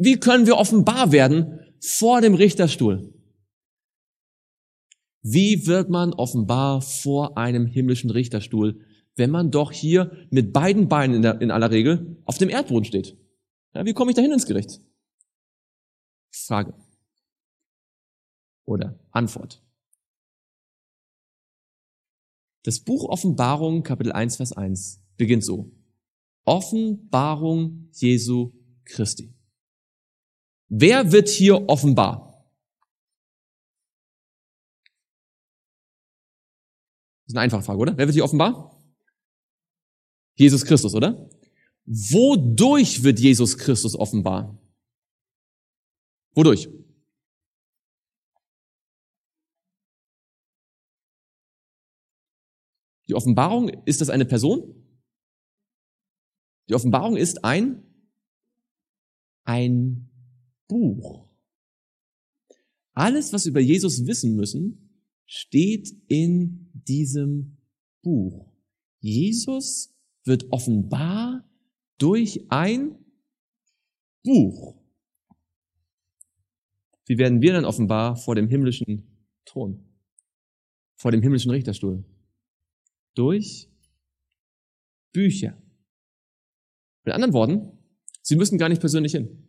Wie können wir offenbar werden vor dem Richterstuhl? Wie wird man offenbar vor einem himmlischen Richterstuhl, wenn man doch hier mit beiden Beinen in aller Regel auf dem Erdboden steht? Ja, wie komme ich dahin ins Gericht? Frage. Oder Antwort. Das Buch Offenbarung, Kapitel 1, Vers 1, beginnt so. Offenbarung Jesu Christi. Wer wird hier offenbar? Das ist eine einfache Frage, oder? Wer wird hier offenbar? Jesus Christus, oder? Wodurch wird Jesus Christus offenbar? Wodurch? Die Offenbarung, ist das eine Person? Die Offenbarung ist ein Buch. Alles, was wir über Jesus wissen müssen, steht in diesem Buch. Jesus wird offenbar durch ein Buch. Wie werden wir dann offenbar vor dem himmlischen Thron? Vor dem himmlischen Richterstuhl? Durch Bücher. Mit anderen Worten, Sie müssen gar nicht persönlich hin.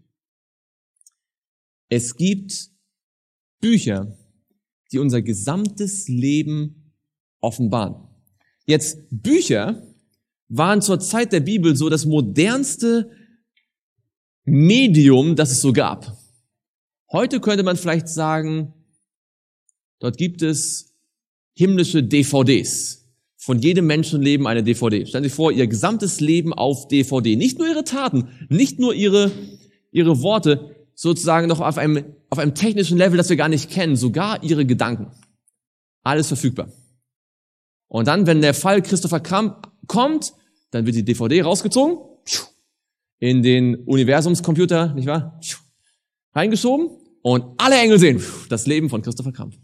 Es gibt Bücher, die unser gesamtes Leben offenbaren. Jetzt, Bücher waren zur Zeit der Bibel so das modernste Medium, das es so gab. Heute könnte man vielleicht sagen, dort gibt es himmlische DVDs. Von jedem Menschenleben eine DVD. Stellen Sie sich vor, Ihr gesamtes Leben auf DVD. Nicht nur Ihre Taten, nicht nur Ihre Worte, sozusagen noch auf einem technischen Level, das wir gar nicht kennen, sogar Ihre Gedanken. Alles verfügbar. Und dann, wenn der Fall Christopher Kramp kommt, dann wird die DVD rausgezogen, in den Universumscomputer, nicht wahr? Reingeschoben und alle Engel sehen das Leben von Christopher Kramp.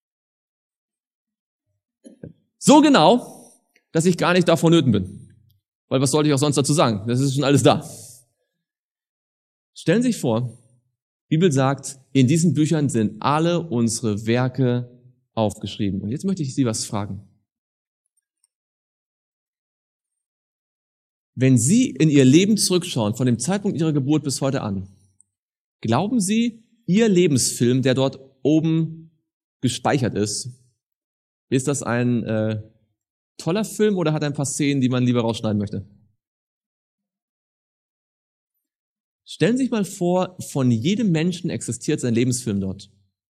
So genau, dass ich gar nicht davon nöten bin. Weil was sollte ich auch sonst dazu sagen? Das ist schon alles da. Stellen Sie sich vor, die Bibel sagt, in diesen Büchern sind alle unsere Werke aufgeschrieben. Und jetzt möchte ich Sie was fragen. Wenn Sie in Ihr Leben zurückschauen, von dem Zeitpunkt Ihrer Geburt bis heute an, glauben Sie, Ihr Lebensfilm, der dort oben gespeichert ist das ein toller Film oder hat er ein paar Szenen, die man lieber rausschneiden möchte? Stellen Sie sich mal vor, von jedem Menschen existiert sein Lebensfilm dort.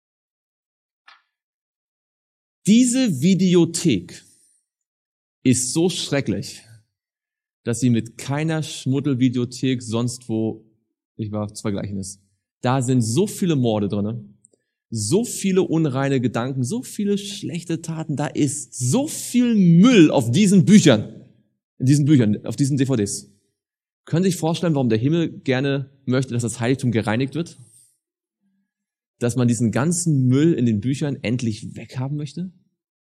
Diese Videothek ist so schrecklich, dass sie mit keiner Schmuddelvideothek sonst wo, zu vergleichen ist. Da sind so viele Morde drinne. So viele unreine Gedanken, so viele schlechte Taten, da ist so viel Müll auf diesen Büchern, auf diesen DVDs. Können Sie sich vorstellen, warum der Himmel gerne möchte, dass das Heiligtum gereinigt wird? Dass man diesen ganzen Müll in den Büchern endlich weghaben möchte?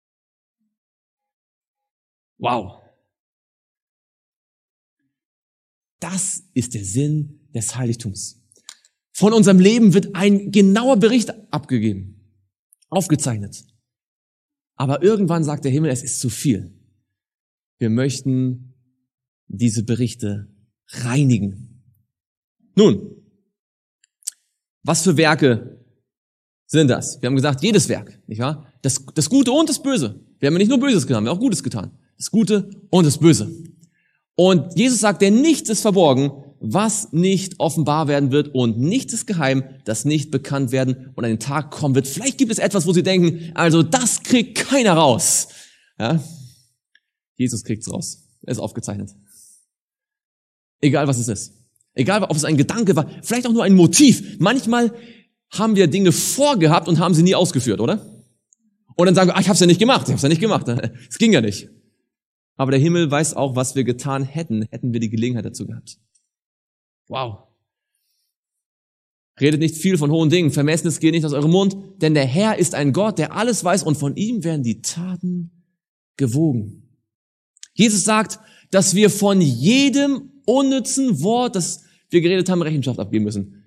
Wow! Das ist der Sinn des Heiligtums. Von unserem Leben wird ein genauer Bericht abgegeben, aufgezeichnet. Aber irgendwann sagt der Himmel, es ist zu viel. Wir möchten diese Berichte reinigen. Nun, was für Werke sind das? Wir haben gesagt, jedes Werk, nicht wahr? Das Gute und das Böse. Wir haben ja nicht nur Böses getan, wir haben auch Gutes getan. Das Gute und das Böse. Und Jesus sagt, denn nichts ist verborgen, was nicht offenbar werden wird und nichts ist geheim, das nicht bekannt werden und ein Tag kommen wird. Vielleicht gibt es etwas, wo Sie denken, also das kriegt keiner raus. Ja? Jesus kriegt's raus. Er ist aufgezeichnet. Egal, was es ist. Egal, ob es ein Gedanke war, vielleicht auch nur ein Motiv. Manchmal haben wir Dinge vorgehabt und haben sie nie ausgeführt, oder? Und dann sagen wir, ich hab's ja nicht gemacht. Es ging ja nicht. Aber der Himmel weiß auch, was wir getan hätten wir die Gelegenheit dazu gehabt. Wow. Redet nicht viel von hohen Dingen, Vermessenes geht nicht aus eurem Mund, denn der Herr ist ein Gott, der alles weiß und von ihm werden die Taten gewogen. Jesus sagt, dass wir von jedem unnützen Wort, das wir geredet haben, Rechenschaft abgeben müssen.